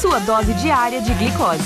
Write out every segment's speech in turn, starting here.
sua dose diária de glicose.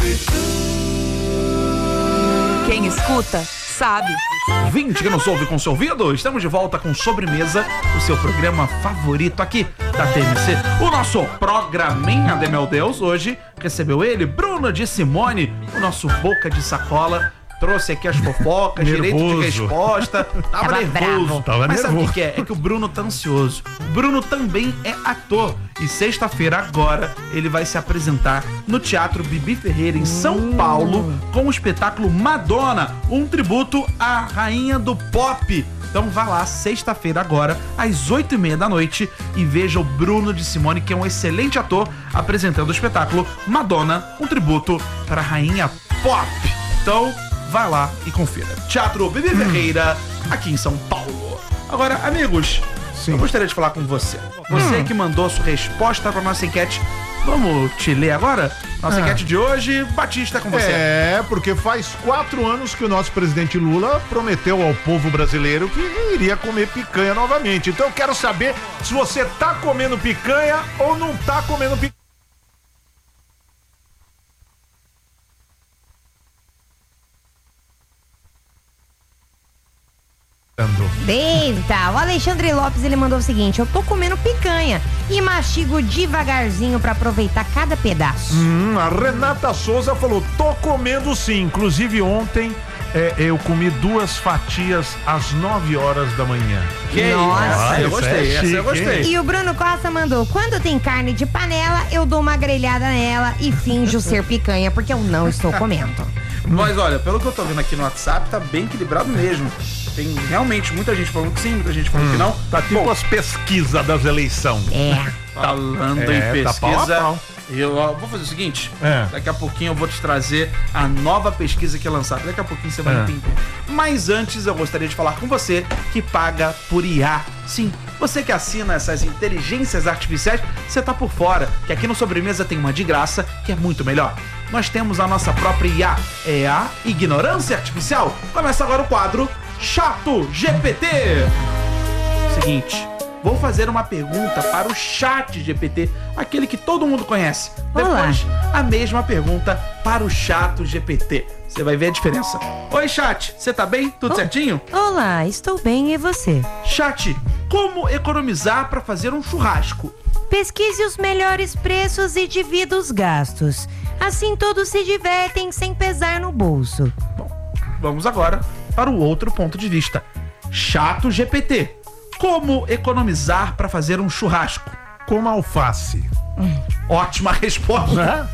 Quem escuta, sabe. 20 que não ouve com seu ouvido, estamos de volta com Sobremesa, o seu programa favorito aqui da TMC. O nosso programinha de meu Deus, hoje recebeu ele, Bruno de Simone, o nosso boca de sacola. Trouxe aqui as fofocas, direito de resposta. Tava nervoso. Mas sabe o que é? É que o Bruno tá ansioso. O Bruno também é ator. E sexta-feira agora ele vai se apresentar no Teatro Bibi Ferreira em São Paulo com o espetáculo Madonna, um tributo à rainha do pop. Então vá lá, sexta-feira agora, às 8h30 da noite, e veja o Bruno de Simone, que é um excelente ator, apresentando o espetáculo Madonna, um tributo para a rainha pop. Então vai lá e confira. Teatro Bibi Ferreira, aqui em São Paulo. Agora, amigos, eu gostaria de falar com você. Você que mandou a sua resposta para nossa enquete. Vamos te ler agora? Nossa enquete de hoje, Batista, com você. Porque faz 4 anos que o nosso presidente Lula prometeu ao povo brasileiro que iria comer picanha novamente. Então eu quero saber se você tá comendo picanha ou não tá comendo picanha. Eita, o Alexandre Lopes, ele mandou o seguinte: eu tô comendo picanha e mastigo devagarzinho pra aproveitar cada pedaço. A Renata Souza falou: tô comendo sim, inclusive ontem eu comi 2 fatias às 9 horas da manhã. Nossa, eu gostei, essa eu gostei. E o Bruno Costa mandou: quando tem carne de panela, eu dou uma grelhada nela e finjo ser picanha, porque eu não estou comendo. Mas olha, pelo que eu tô vendo aqui no WhatsApp, tá bem equilibrado mesmo. Tem realmente muita gente falando que sim, muita gente falando que não. Tá tipo as pesquisas das eleições. Falando em pesquisa, tá pau a pau. eu vou fazer o seguinte, daqui a pouquinho eu vou te trazer a nova pesquisa que é lançada. Daqui a pouquinho você vai entender. Mas antes eu gostaria de falar com você que paga por IA. Sim, você que assina essas inteligências artificiais, você tá por fora, que aqui no Sobremesa tem uma de graça, que é muito melhor. Nós temos a nossa própria IA, é a Ignorância Artificial. Começa agora o quadro Chato GPT. Seguinte, vou fazer uma pergunta para o Chat GPT, aquele que todo mundo conhece. Depois, a mesma pergunta para o Chato GPT. Você vai ver a diferença. Oi, Chat, você tá bem? Tudo certinho? Olá, estou bem, e você? Chat, como economizar para fazer um churrasco? Pesquise os melhores preços e divida os gastos. Assim todos se divertem sem pesar no bolso. Bom, vamos agora para o outro ponto de vista. Chato GPT. Como economizar para fazer um churrasco? Como alface. Ótima resposta.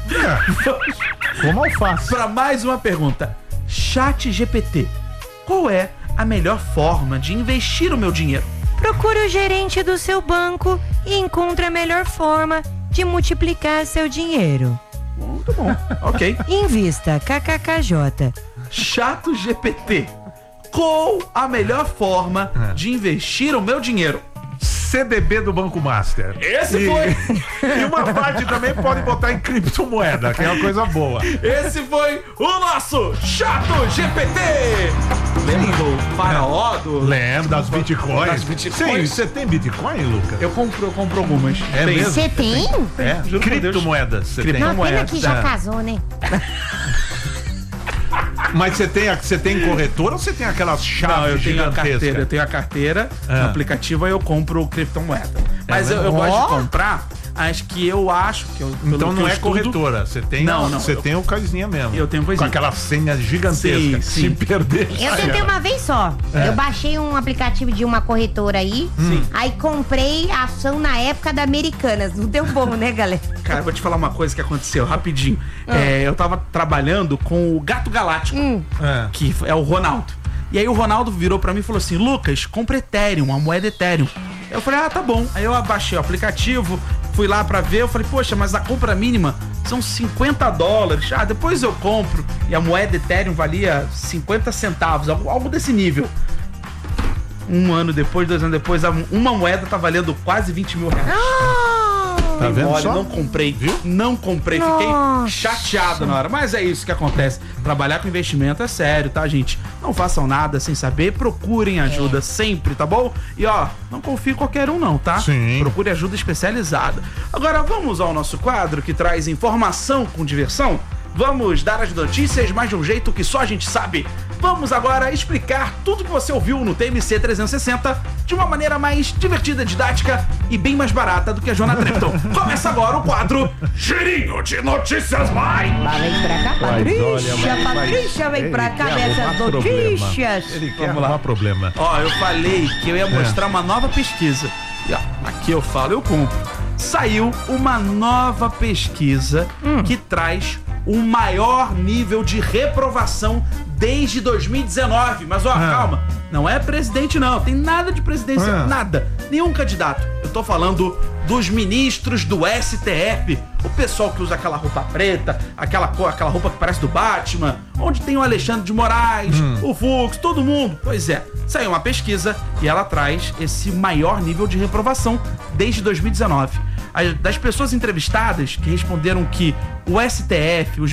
Como alface. Para mais uma pergunta. Chat GPT. Qual é a melhor forma de investir o meu dinheiro? Procure o gerente do seu banco e encontre a melhor forma de multiplicar seu dinheiro. Muito bom. Ok. Invista, kkkj. Chato GPT. Qual a melhor forma de investir o meu dinheiro? CDB do Banco Master. Esse foi. E uma parte também pode botar em criptomoeda, que é uma coisa boa. Esse foi o nosso Chato GPT. Lembra do faraó? Lembra das bitcoins? Das bitcoins. Sim, você tem bitcoin, Lucas? Eu compro algumas. É mesmo? Você tem? Juro por Deus. Criptomoedas. Você tem? Não, pena que já casou, né? Mas você tem corretora ou você tem aquelas chaves? Não, eu tenho a gigantescas? carteira. Eu tenho a carteira no aplicativo, aí eu compro criptomoeda. Mas eu gosto de comprar as que eu acho que eu. Então não eu é estudo, corretora, você tem, você tem o coisinha mesmo. Eu tenho coisinha. Com aquela senha gigantesca. Sim. Se perder. Eu tentei uma vez só. Eu baixei um aplicativo de uma corretora aí. Aí comprei a ação na época da Americanas. Não deu bom, né, galera? Cara, vou te falar uma coisa que aconteceu rapidinho. Eu tava trabalhando com o Gato Galáctico, que é o Ronaldo. E aí o Ronaldo virou pra mim e falou assim: Lucas, compra Ethereum, a moeda Ethereum. Eu falei, tá bom. Aí eu abaixei o aplicativo, fui lá pra ver, eu falei, poxa, mas a compra mínima são $50. Depois eu compro. E a moeda Ethereum valia 50 centavos, algo desse nível. 1 ano depois, 2 anos depois, uma moeda tá valendo quase 20 mil reais. Tá Dei vendo mole, só? não comprei, Viu? não comprei, Nossa. fiquei chateado na hora. Mas é isso que acontece. Trabalhar com investimento é sério, tá, gente? Não façam nada sem saber, procurem ajuda sempre, tá bom? E ó, não confie em qualquer um não, tá? Sim. Procure ajuda especializada. Agora vamos ao nosso quadro que traz informação com diversão. Vamos dar as notícias, mas de um jeito que só a gente sabe. Vamos agora explicar tudo que você ouviu no TMC 360 de uma maneira mais divertida, didática e bem mais barata do que a Joana Trepton. Começa agora o quadro Cheirinho de Notícias Mais. Vem pra cá, Patrícia, vem pra cá dessas notícias. Ele quer Vamos lá. arrumar problema. Ó, eu falei que eu ia mostrar uma nova pesquisa. E, ó, aqui eu falo, eu cumpro. Saiu uma nova pesquisa que traz o maior nível de reprovação desde 2019. Mas ó, calma, não é presidente não, tem nada de presidência, nada, nenhum candidato. Eu tô falando dos ministros do STF, o pessoal que usa aquela roupa preta, aquela roupa que parece do Batman, onde tem o Alexandre de Moraes, o Fux, todo mundo. Pois é, saiu uma pesquisa e ela traz esse maior nível de reprovação desde 2019. Das pessoas entrevistadas que responderam que o STF, os